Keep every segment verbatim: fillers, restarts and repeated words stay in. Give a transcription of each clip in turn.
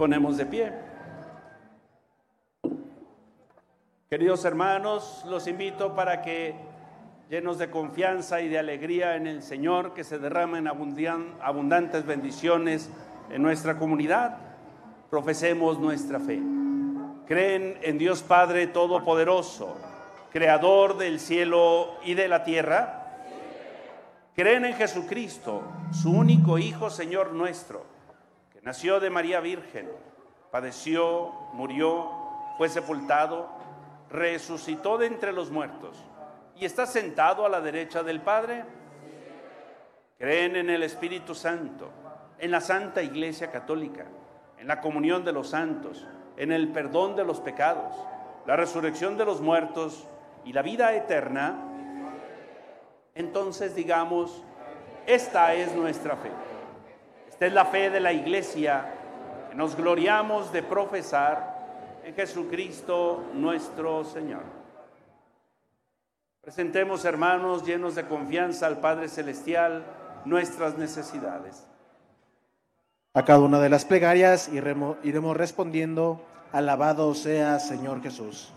ponemos de pie. Queridos hermanos, los invito para que, llenos de confianza y de alegría en el Señor, que se derramen abundantes bendiciones en nuestra comunidad, profesemos nuestra fe. ¿Creen en Dios Padre Todopoderoso, Creador del cielo y de la tierra? ¿Creen en Jesucristo, su único Hijo, Señor nuestro, que nació de María Virgen, padeció, murió, fue sepultado, resucitó de entre los muertos y está sentado a la derecha del Padre? ¿Creen en el Espíritu Santo, en la Santa Iglesia Católica, en la comunión de los santos, en el perdón de los pecados, la resurrección de los muertos y la vida eterna? Entonces digamos, esta es nuestra fe. Esta es la fe de la Iglesia que nos gloriamos de profesar en Jesucristo nuestro Señor. Presentemos, hermanos, llenos de confianza al Padre Celestial, nuestras necesidades. A cada una de las plegarias iremos, iremos respondiendo: alabado sea Señor Jesús.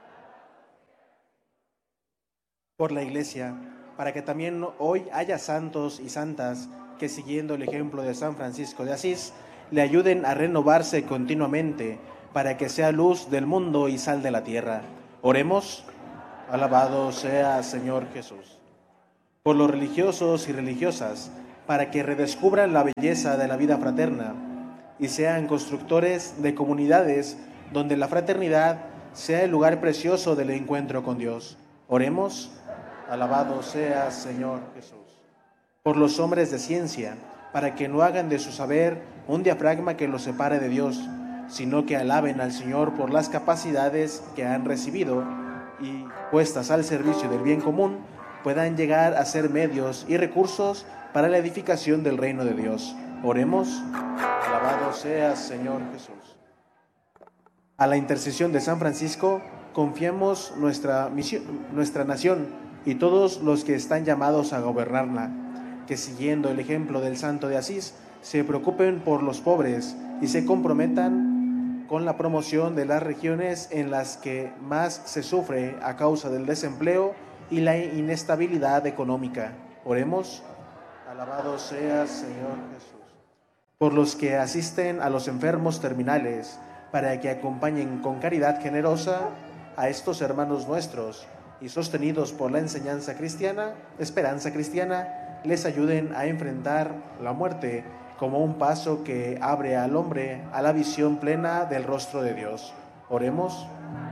Por la Iglesia, para que también hoy haya santos y santas que, siguiendo el ejemplo de San Francisco de Asís, le ayuden a renovarse continuamente, para que sea luz del mundo y sal de la tierra. Oremos. Alabado sea Señor Jesús. Por los religiosos y religiosas, para que redescubran la belleza de la vida fraterna y sean constructores de comunidades donde la fraternidad sea el lugar precioso del encuentro con Dios. Oremos. Alabado sea Señor Jesús. Por los hombres de ciencia, para que no hagan de su saber un diafragma que los separe de Dios, sino que alaben al Señor por las capacidades que han recibido y, puestas al servicio del bien común, puedan llegar a ser medios y recursos para la edificación del reino de Dios. Oremos. Alabado sea Señor Jesús. A la intercesión de San Francisco, confiemos nuestra misión, nuestra nación y todos los que están llamados a gobernarla, que siguiendo el ejemplo del Santo de Asís, se preocupen por los pobres y se comprometan con la promoción de las regiones en las que más se sufre a causa del desempleo y la inestabilidad económica. Oremos. Alabado sea Señor Jesús. Por los que asisten a los enfermos terminales, para que acompañen con caridad generosa a estos hermanos nuestros y, sostenidos por la enseñanza cristiana, esperanza cristiana, les ayuden a enfrentar la muerte como un paso que abre al hombre a la visión plena del rostro de Dios. Oremos.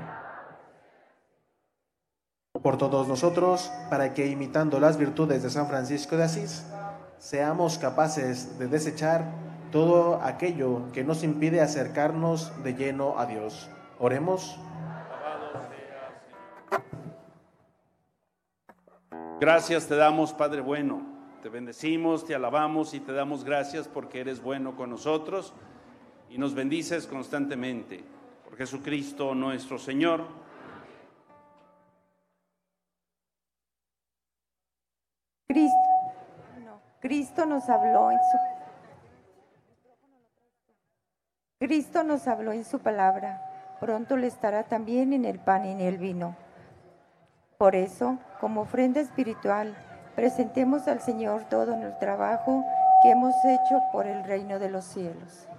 Por todos nosotros, para que, imitando las virtudes de San Francisco de Asís, seamos capaces de desechar todo aquello que nos impide acercarnos de lleno a Dios. Oremos. Gracias te damos, Padre bueno. Te bendecimos, te alabamos y te damos gracias porque eres bueno con nosotros y nos bendices constantemente. Por Jesucristo nuestro Señor. Cristo, no, Cristo nos habló en su Cristo nos habló en su palabra. Pronto le estará también en el pan y en el vino. Por eso, como ofrenda espiritual, presentemos al Señor todo el trabajo que hemos hecho por el reino de los cielos.